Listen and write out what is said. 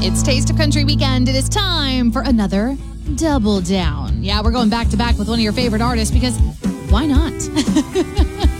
It's Taste of Country Weekend. It is time for another Double Down. Yeah, we're going back to back with one of your favorite artists because why not?